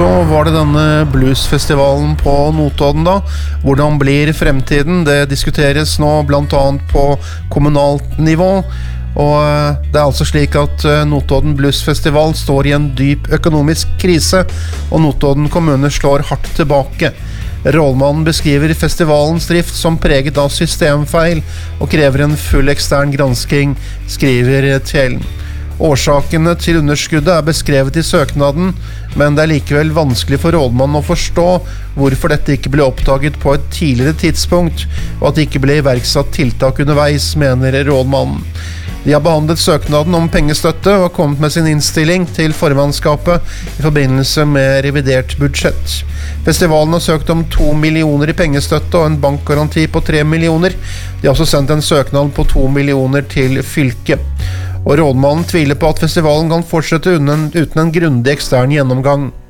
så var det denne bluesfestivalen på Notodden da. Hvordan blir fremtiden? Det diskuteres nå blant annet på kommunalt nivå. Og det altså slik at Notodden Bluesfestival står i en dyp økonomisk krise, og Notodden kommune slår hardt tilbake. Rådmannen beskriver festivalens drift som preget av systemfeil og krever en full ekstern gransking, skriver Tjellen. Årsakene til underskuddet er beskrevet i søknaden, men det er likevel vanskelig for rådmannen å forstå hvorfor dette ikke ble oppdaget på et tidligere tidspunkt, og at det ikke ble iverksatt tiltak underveis, mener rådmannen. De har behandlet søknaden om pengestøtte og kommet med sin innstilling til formannskapet i forbindelse med revidert budsjett. Festivalen har søkt om 2 millioner i pengestøtte og en bankgaranti på 3 millioner. De har også sendt en søknad på 2 millioner til fylket. Og rådmannen tviler på at festivalen kan fortsette uten en grundig ekstern gjennomgang.